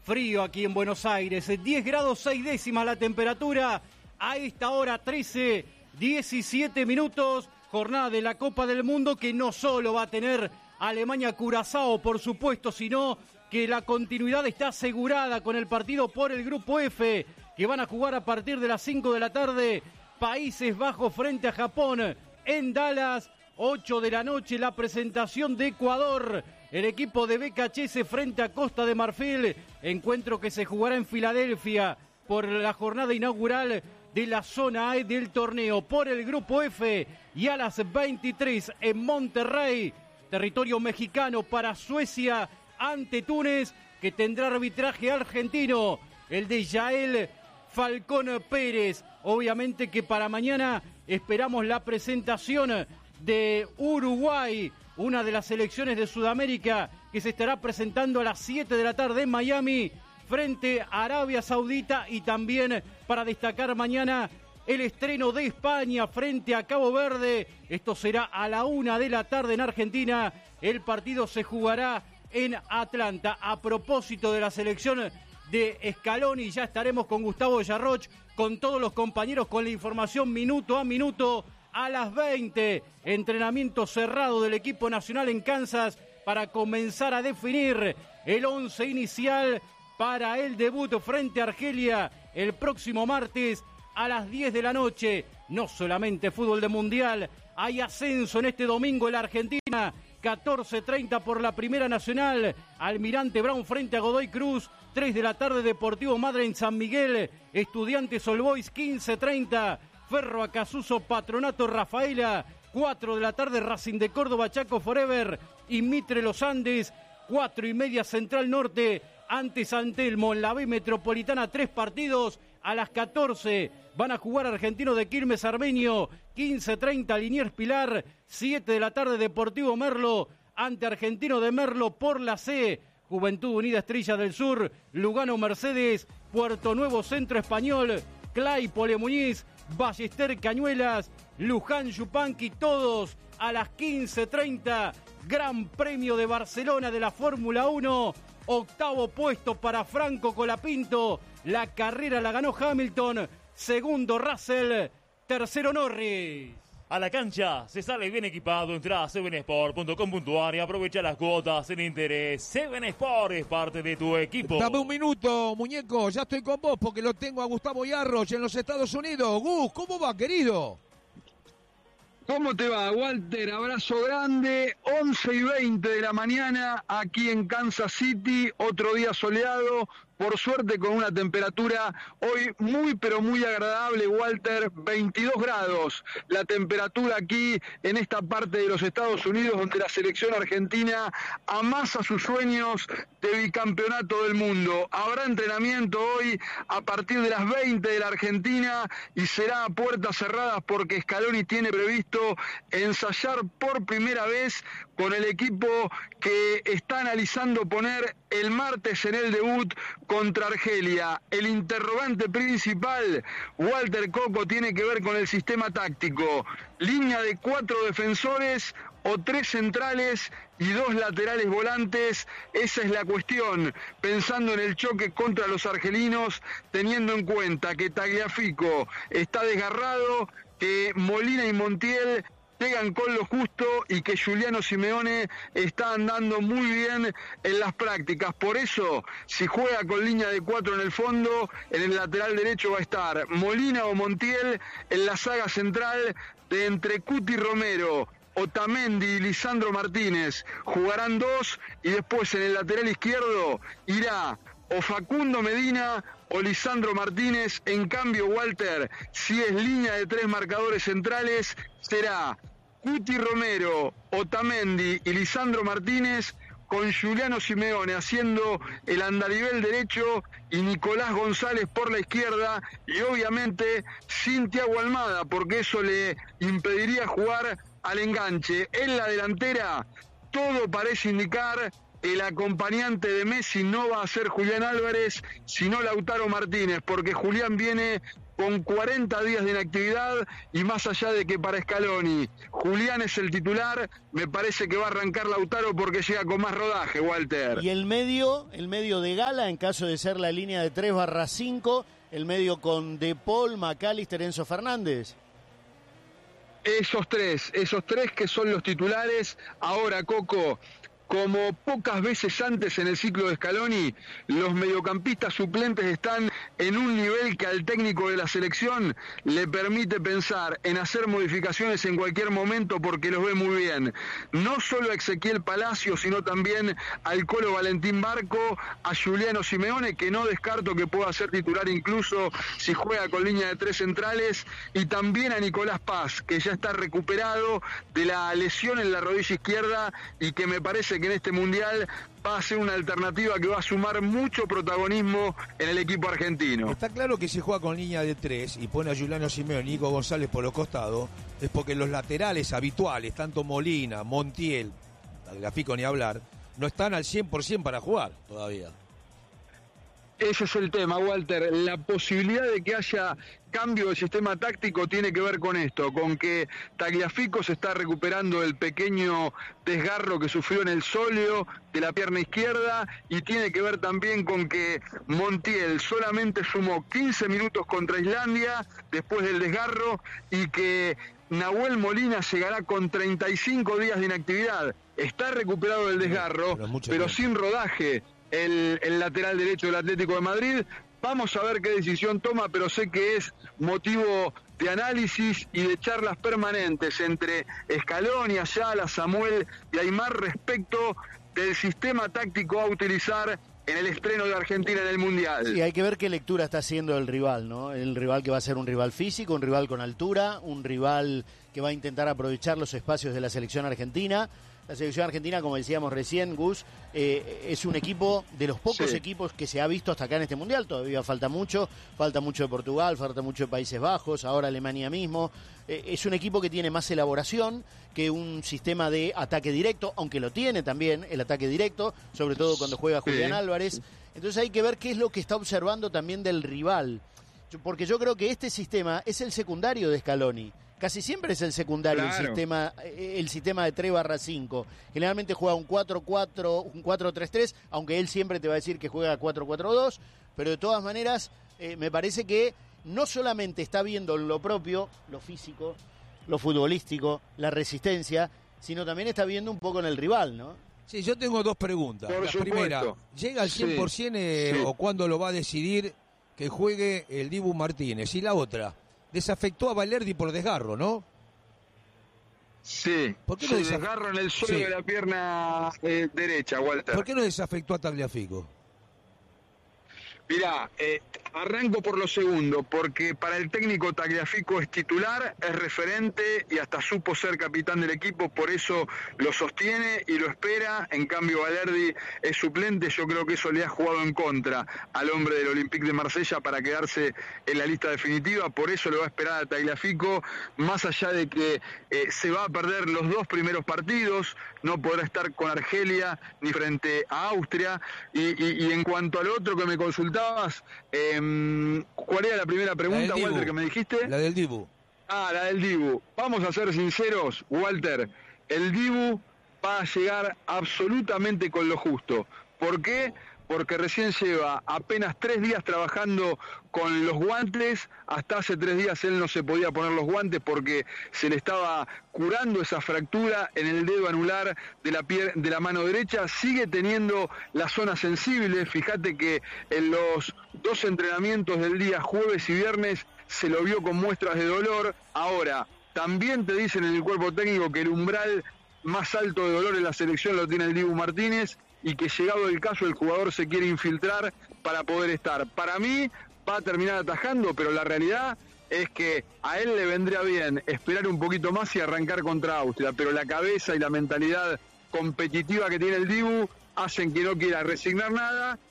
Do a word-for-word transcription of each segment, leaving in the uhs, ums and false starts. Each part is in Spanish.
frío aquí en Buenos Aires, diez grados seis décimas la temperatura, a esta hora trece, diecisiete minutos, jornada de la Copa del Mundo que no solo va a tener Alemania-Curazao, por supuesto, sino que la continuidad está asegurada con el partido por el Grupo F, que van a jugar a partir de las cinco de la tarde, Países Bajos frente a Japón en Dallas, ocho de la noche la presentación de Ecuador, el equipo de B K H S frente a Costa de Marfil, encuentro que se jugará en Filadelfia por la jornada inaugural de la zona A del torneo por el Grupo F, y a las veintitrés en Monterrey, territorio mexicano, para Suecia ante Túnez, que tendrá arbitraje argentino, el de Yael Falcón Pérez. Obviamente que para mañana esperamos la presentación de Uruguay, una de las selecciones de Sudamérica que se estará presentando a las siete de la tarde en Miami frente a Arabia Saudita, y también para destacar mañana el estreno de España frente a Cabo Verde. Esto será a la una de la tarde en Argentina. El partido se jugará en Atlanta. A propósito de la selección de Scaloni, ya estaremos con Gustavo Yarroch, con todos los compañeros, con la información minuto a minuto. A las veinte, entrenamiento cerrado del equipo nacional en Kansas para comenzar a definir el once inicial para el debut frente a Argelia el próximo martes a las diez de la noche. No solamente fútbol de mundial, hay ascenso en este domingo en la Argentina. catorce treinta por la Primera Nacional, Almirante Brown frente a Godoy Cruz. tres de la tarde Deportivo Madre en San Miguel, Estudiantes All Boys. quince treinta Ferro Acasuso Patronato Rafaela. cuatro de la tarde Racing de Córdoba Chaco Forever y Mitre Los Andes. cuatro y media Central Norte ante San Telmo. En la B Metropolitana, tres partidos. A las catorce van a jugar Argentino de Quilmes Armenio. quince treinta Liniers Pilar. siete de la tarde Deportivo Merlo ante Argentino de Merlo por la C. Juventud Unida Estrella del Sur, Lugano Mercedes, Puerto Nuevo Centro Español, Claypole Muñiz, Ballester Cañuelas, Luján Yupanqui, todos a las quince treinta. Gran Premio de Barcelona de la Fórmula uno, octavo puesto para Franco Colapinto, la carrera la ganó Hamilton, segundo Russell, tercero Norris. A la cancha se sale bien equipado. Entra a seven sport punto com punto a r y aprovecha las cuotas en interés. seven Sport es parte de tu equipo. Dame un minuto, muñeco. Ya estoy con vos porque lo tengo a Gustavo Yarroch en los Estados Unidos. Gus, ¿cómo va, querido? ¿Cómo te va, Walter? Abrazo grande. once y veinte de la mañana aquí en Kansas City. Otro día soleado. Por suerte con una temperatura hoy muy pero muy agradable, Walter, veintidós grados la temperatura aquí en esta parte de los Estados Unidos, donde la selección argentina amasa sus sueños de bicampeonato del mundo. Habrá entrenamiento hoy a partir de las veinte de la Argentina y será a puertas cerradas porque Scaloni tiene previsto ensayar por primera vez con el equipo que está analizando poner el martes en el debut contra Argelia. El interrogante principal, Walter Coco, tiene que ver con el sistema táctico. Línea de cuatro defensores o tres centrales y dos laterales volantes. Esa es la cuestión, pensando en el choque contra los argelinos, teniendo en cuenta que Tagliafico está desgarrado, que Molina y Montiel llegan con lo justo y que Giuliano Simeone está andando muy bien en las prácticas. Por eso, si juega con línea de cuatro en el fondo, en el lateral derecho va a estar Molina o Montiel, en la saga central de entre Cuti Romero, Otamendi y Lisandro Martínez jugarán dos, y después en el lateral izquierdo irá o Facundo Medina o Lisandro Martínez. En cambio, Walter, si es línea de tres marcadores centrales, será Cuti Romero, Otamendi y Lisandro Martínez, con Giuliano Simeone haciendo el andarivel derecho y Nicolás González por la izquierda, y obviamente sin Thiago Almada, porque eso le impediría jugar al enganche. En la delantera todo parece indicar el acompañante de Messi no va a ser Julián Álvarez, sino Lautaro Martínez, porque Julián viene con cuarenta días de inactividad y más allá de que para Scaloni Julián es el titular, me parece que va a arrancar Lautaro porque llega con más rodaje, Walter. Y el medio, el medio de Gala, en caso de ser la línea de tres barra cinco, el medio con De Paul, McAllister, Enzo Fernández. Esos tres, esos tres que son los titulares. Ahora, Coco, como pocas veces antes en el ciclo de Scaloni, los mediocampistas suplentes están en un nivel que al técnico de la selección le permite pensar en hacer modificaciones en cualquier momento porque los ve muy bien. No solo a Ezequiel Palacio, sino también al Colo Valentín Barco, a Giuliano Simeone, que no descarto que pueda ser titular incluso si juega con línea de tres centrales, y también a Nicolás Paz, que ya está recuperado de la lesión en la rodilla izquierda y que me parece que en este mundial va a ser una alternativa que va a sumar mucho protagonismo en el equipo argentino. Está claro que si juega con línea de tres y pone a Giuliano Simeone y Nico González por los costados, es porque los laterales habituales, tanto Molina, Montiel, Tagliafico ni hablar, no están al cien por ciento para jugar todavía. Ese es el tema, Walter. La posibilidad de que haya cambio de sistema táctico tiene que ver con esto, con que Tagliafico se está recuperando del pequeño desgarro que sufrió en el sóleo de la pierna izquierda, y tiene que ver también con que Montiel solamente sumó quince minutos contra Islandia después del desgarro, y que Nahuel Molina llegará con treinta y cinco días de inactividad. Está recuperado del desgarro, pero, pero sin rodaje. El, el lateral derecho del Atlético de Madrid. Vamos a ver qué decisión toma, pero sé que es motivo de análisis y de charlas permanentes entre Scaloni, Ayala, Samuel y Aimar respecto del sistema táctico a utilizar en el estreno de Argentina en el Mundial. Sí, hay que ver qué lectura está haciendo el rival, ¿no? El rival que va a ser un rival físico, un rival con altura, un rival que va a intentar aprovechar los espacios de la selección argentina. La selección argentina, como decíamos recién, Gus, eh, es un equipo de los pocos sí. equipos que se ha visto hasta acá en este Mundial. Todavía falta mucho, falta mucho de Portugal, falta mucho de Países Bajos, ahora Alemania mismo. Eh, es un equipo que tiene más elaboración que un sistema de ataque directo, aunque lo tiene también el ataque directo, sobre todo cuando juega Julián sí. Álvarez. Entonces hay que ver qué es lo que está observando también del rival. Porque yo creo que este sistema es el secundario de Scaloni. Casi siempre es el secundario, claro. el sistema el sistema de tres barra cinco. Generalmente juega un cuatro cuatro, un cuatro tres tres, aunque él siempre te va a decir que juega cuatro cuatro dos, pero de todas maneras eh, me parece que no solamente está viendo lo propio, lo físico, lo futbolístico, la resistencia, sino también está viendo un poco en el rival, ¿no? Sí, yo tengo dos preguntas. Por la supuesto. Primera, ¿llega al cien por ciento sí. Eh, sí. o cuándo lo va a decidir que juegue el Dibu Martínez? Y la otra, desafectó a Valerdi por desgarro, ¿no? Sí, ¿Por qué se no desaf... desgarro en el suelo sí. de la pierna eh, derecha, Walter. ¿Por qué no desafectó a Tagliafico? Mirá, eh, arranco por lo segundo, porque para el técnico Tagliafico es titular, es referente y hasta supo ser capitán del equipo, por eso lo sostiene y lo espera. En cambio Valerdi es suplente, yo creo que eso le ha jugado en contra al hombre del Olympique de Marsella para quedarse en la lista definitiva, por eso lo va a esperar a Tagliafico, más allá de que eh, se va a perder los dos primeros partidos, no podrá estar con Argelia ni frente a Austria, y, y, y en cuanto al otro que me consultó, Eh, ¿cuál era la primera pregunta, la Walter, que me dijiste? La del Dibu. Ah, la del Dibu. Vamos a ser sinceros, Walter. El Dibu va a llegar absolutamente con lo justo. ¿Por qué? Porque recién lleva apenas tres días trabajando con los guantes. Hasta hace tres días él no se podía poner los guantes porque se le estaba curando esa fractura en el dedo anular de la, pier- de la mano derecha. Sigue teniendo la zona sensible. Fíjate que en los dos entrenamientos del día jueves y viernes se lo vio con muestras de dolor. Ahora, también te dicen en el cuerpo técnico que el umbral más alto de dolor en la selección lo tiene el Dibu Martínez, y que llegado el caso el jugador se quiere infiltrar para poder estar. Para mí va a terminar atajando, pero la realidad es que a él le vendría bien esperar un poquito más y arrancar contra Austria, pero la cabeza y la mentalidad competitiva que tiene el Dibu hacen que no quiera resignar nada,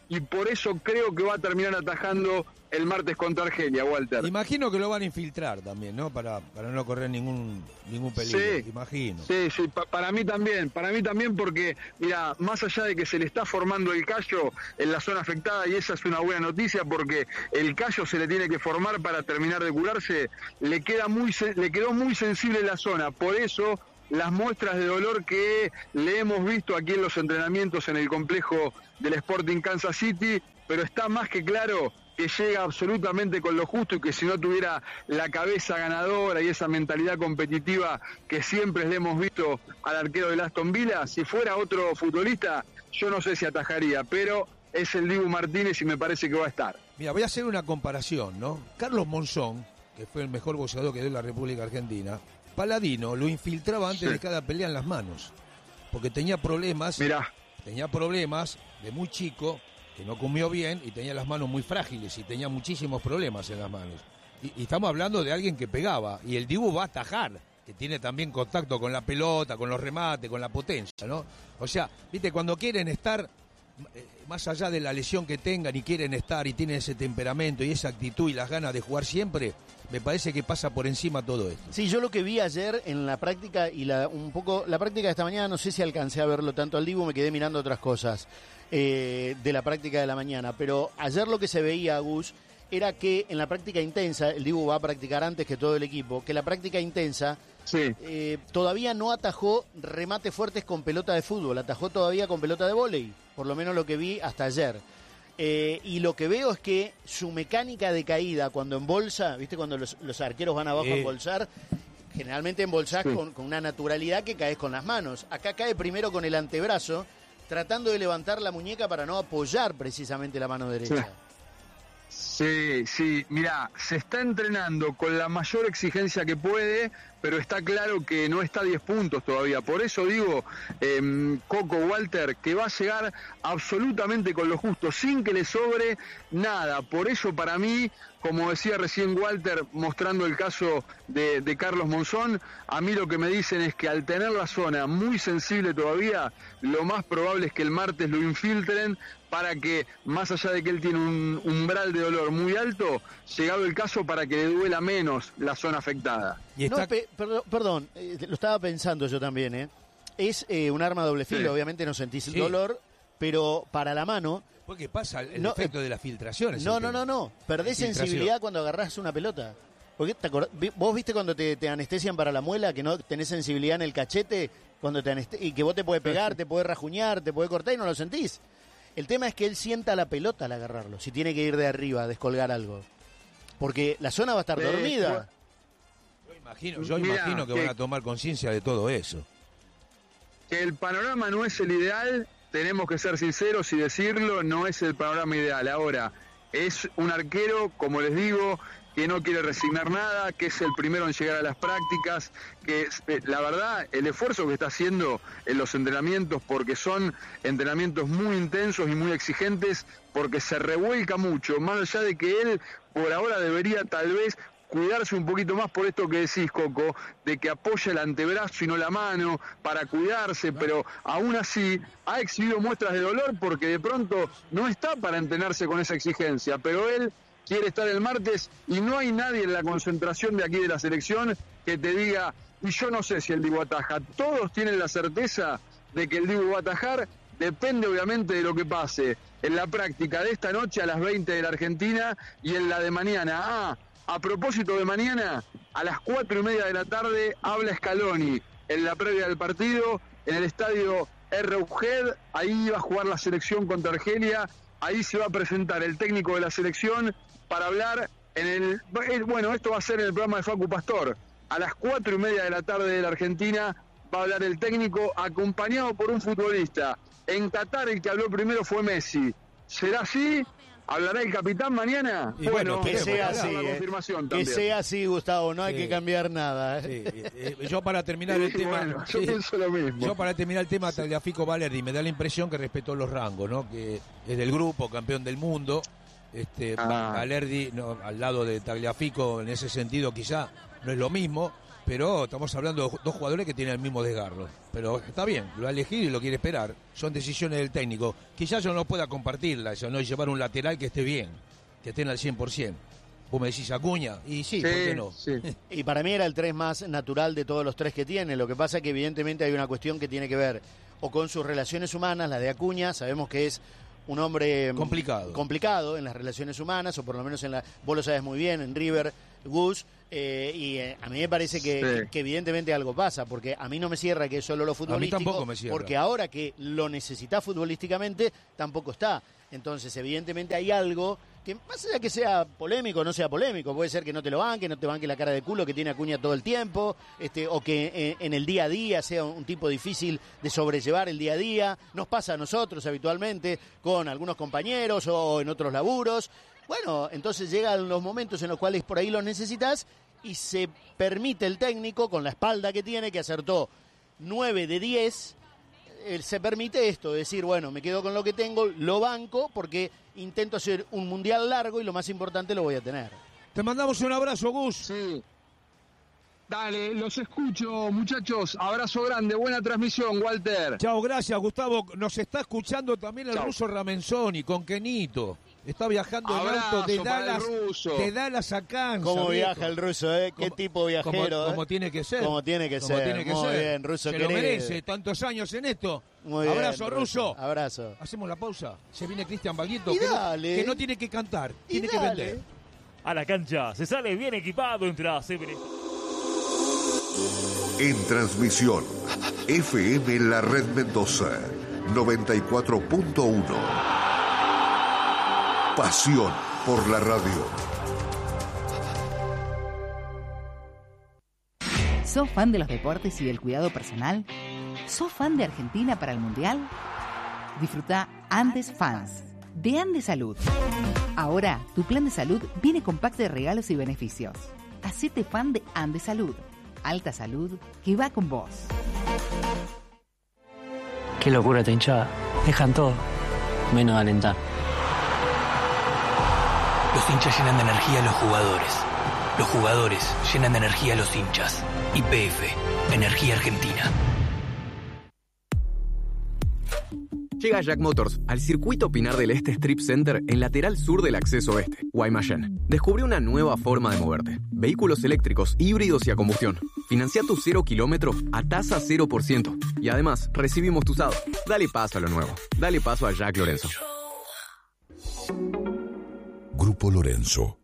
y por eso creo que va a terminar atajando el martes contra Argelia, Walter. Imagino que lo van a infiltrar también, ¿no? Para, para no correr ningún ningún peligro, sí, imagino. Sí, sí, pa para mí también, para mí también porque, mira, más allá de que se le está formando el callo en la zona afectada, y esa es una buena noticia porque el callo se le tiene que formar para terminar de curarse, le queda muy le quedó muy sensible la zona, por eso las muestras de dolor que le hemos visto aquí en los entrenamientos en el complejo del Sporting Kansas City, pero está más que claro que llega absolutamente con lo justo y que si no tuviera la cabeza ganadora y esa mentalidad competitiva que siempre le hemos visto al arquero del Aston Villa, si fuera otro futbolista, yo no sé si atajaría, pero es el Dibu Martínez y me parece que va a estar. Mira, voy a hacer una comparación, ¿no? Carlos Monzón, que fue el mejor boxeador que dio la República Argentina, Paladino lo infiltraba antes sí. de cada pelea en las manos, porque tenía problemas, Mirá. tenía problemas de muy chico, que no comió bien y tenía las manos muy frágiles y tenía muchísimos problemas en las manos. Y, y estamos hablando de alguien que pegaba, y el Dibu va a atajar, que tiene también contacto con la pelota, con los remates, con la potencia, ¿no? O sea, viste, cuando quieren estar, eh, más allá de la lesión que tengan y quieren estar y tienen ese temperamento y esa actitud y las ganas de jugar siempre, me parece que pasa por encima todo esto. Sí, yo lo que vi ayer en la práctica y la un poco la práctica de esta mañana, no sé si alcancé a verlo tanto al Dibu, me quedé mirando otras cosas eh, de la práctica de la mañana, pero ayer lo que se veía, Gus, era que en la práctica intensa, el Dibu va a practicar antes que todo el equipo, que la práctica intensa sí. eh, todavía no atajó remates fuertes con pelota de fútbol, atajó todavía con pelota de vóley, por lo menos lo que vi hasta ayer. Eh, y lo que veo es que su mecánica de caída cuando embolsa, ¿viste? Cuando los, los arqueros van abajo eh. a embolsar, generalmente embolsás sí. con, con una naturalidad que caes con las manos. Acá cae primero con el antebrazo, tratando de levantar la muñeca para no apoyar precisamente la mano derecha. Sí, sí, mirá, se está entrenando con la mayor exigencia que puede, pero está claro que no está a diez puntos todavía. Por eso digo, eh, Coco, Walter, que va a llegar absolutamente con lo justo, sin que le sobre nada. Por eso para mí, como decía recién Walter, mostrando el caso de, de Carlos Monzón, a mí lo que me dicen es que al tener la zona muy sensible todavía, lo más probable es que el martes lo infiltren para que, más allá de que él tiene un umbral de dolor muy alto, llegado el caso para que le duela menos la zona afectada. Y está... no, pe perdón, perdón eh, lo estaba pensando yo también, ¿eh? Es eh, un arma doble filo, sí. obviamente no sentís el sí. dolor, pero para la mano... Porque pasa el no, efecto de las filtraciones. No, no, no, no, perdés sensibilidad cuando agarrás una pelota. Porque te vos viste cuando te, te anestesian para la muela, que no tenés sensibilidad en el cachete, cuando te y que vos te puede pegar, te puede rajuñar, te puede cortar y no lo sentís. El tema es que él sienta la pelota al agarrarlo, si tiene que ir de arriba a descolgar algo. Porque la zona va a estar eh, dormida. Yo imagino, yo Mira, imagino que, que van a tomar conciencia de todo eso. Que el panorama no es el ideal, tenemos que ser sinceros y decirlo, no es el panorama ideal. Ahora, es un arquero, como les digo, que no quiere resignar nada, que es el primero en llegar a las prácticas, que eh, la verdad, el esfuerzo que está haciendo en los entrenamientos, porque son entrenamientos muy intensos y muy exigentes, porque se revuelca mucho, más allá de que él por ahora debería tal vez cuidarse un poquito más por esto que decís, Coco, de que apoya el antebrazo y no la mano para cuidarse, pero aún así ha exhibido muestras de dolor porque de pronto no está para entrenarse con esa exigencia, pero él quiere estar el martes y no hay nadie en la concentración de aquí de la selección que te diga, y yo no sé si el Dibu ataja. Todos tienen la certeza de que el Dibu va a atajar, depende obviamente de lo que pase en la práctica de esta noche a las veinte de la Argentina y en la de mañana. Ah, a propósito de mañana, a las cuatro y media de la tarde habla Scaloni en la previa del partido en el estadio Arrowhead. Ahí va a jugar la selección contra Argelia. Ahí se va a presentar el técnico de la selección para hablar en el... Bueno, esto va a ser en el programa de Facu Pastor. A las cuatro y media de la tarde de la Argentina va a hablar el técnico acompañado por un futbolista. En Qatar el que habló primero fue Messi. ¿Será así? ¿Hablará el capitán mañana? Y bueno, que sea así, eh. que sea así, Gustavo, no hay sí. que cambiar nada. ¿eh? Sí. Eh, yo para terminar el sí, tema, bueno, yo sí. pienso lo mismo. Yo para terminar el tema, Tagliafico Valerdi, me da la impresión que respetó los rangos, ¿no? Que es del grupo, campeón del mundo. Este, ah. Valerdi, no, al lado de Tagliafico, en ese sentido quizá no es lo mismo, pero estamos hablando de dos jugadores que tienen el mismo desgarro. Pero está bien, lo ha elegido y lo quiere esperar. Son decisiones del técnico. Quizás yo no pueda compartirla, eso no es llevar un lateral que esté bien, que esté al cien por ciento. Vos me decís Acuña, y sí, sí, ¿por qué no? Sí. Y para mí era el tres más natural de todos los tres que tiene. Lo que pasa es que evidentemente hay una cuestión que tiene que ver o con sus relaciones humanas, la de Acuña, sabemos que es un hombre complicado complicado en las relaciones humanas, o por lo menos en la, vos lo sabes muy bien, en River, Gus, eh, y eh, a mí me parece que, sí. que, que evidentemente algo pasa, porque a mí no me cierra que es solo lo futbolístico, a mí tampoco me cierra. Porque ahora que lo necesita futbolísticamente, tampoco está. Entonces, evidentemente hay algo que, más allá que sea polémico o no sea polémico, puede ser que no te lo banque, no te banque la cara de culo que tiene Acuña todo el tiempo, este, o que eh, en el día a día sea un tipo difícil de sobrellevar el día a día. Nos pasa a nosotros habitualmente con algunos compañeros o en otros laburos. Bueno, entonces llegan los momentos en los cuales por ahí los necesitas y se permite el técnico, con la espalda que tiene, que acertó nueve de diez, se permite esto, decir, bueno, me quedo con lo que tengo, lo banco, porque intento hacer un mundial largo y lo más importante lo voy a tener. Te mandamos un abrazo, Gus. Sí. Dale, los escucho, muchachos. Abrazo grande, buena transmisión, Walter. Chao, gracias, Gustavo. Nos está escuchando también el Chau. ruso Ramenzoni con Kenito. Está viajando en auto de Dallas, de Dallas a Kansas. ¿Cómo viaja el ruso, eh? ¿Qué como, tipo viajero? Como, como tiene que ser. Como tiene que como ser. Tiene que Muy ser. bien, ruso. Se querido. lo merece, tantos años en esto. Muy Abrazo, bien, ruso. ruso. Abrazo. Hacemos la pausa. Se viene Cristian Baguito, que, que, no, que no tiene que cantar, y tiene dale. que vender. A la cancha, se sale bien equipado, entra Seven. En transmisión, F M La Red Mendoza, noventa y cuatro punto uno. Pasión por la radio. ¿Sos fan de los deportes y del cuidado personal? ¿Sos fan de Argentina para el Mundial? Disfruta Andes Fans de Andes Salud. Ahora, tu plan de salud viene con pack de regalos y beneficios. Hacete fan de Andes Salud. Alta salud que va con vos. Qué locura esta hinchada. Dejan todo, menos alentar. Los hinchas llenan de energía a los jugadores. Los jugadores llenan de energía a los hinchas. Y P F, Energía Argentina. Llega Jack Motors al circuito Pinar del Este Strip Center en lateral sur del acceso oeste, Guaymallén. Descubre una nueva forma de moverte. Vehículos eléctricos, híbridos y a combustión. Financia tu cero kilómetro a tasa cero por ciento. Y además, recibimos tu usado. Dale paso a lo nuevo. Dale paso a Jack Lorenzo. Grupo Lorenzo.